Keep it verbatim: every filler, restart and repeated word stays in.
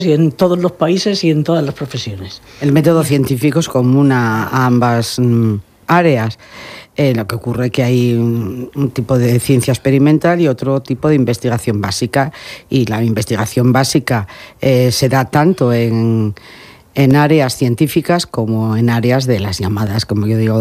y en todos los países y en todas las profesiones. El método científico es común a, a ambas mm, áreas. Eh, lo que ocurre es que hay un, un tipo de ciencia experimental y otro tipo de investigación básica. Y la investigación básica eh, se da tanto en, en áreas científicas como en áreas de las llamadas, como yo digo,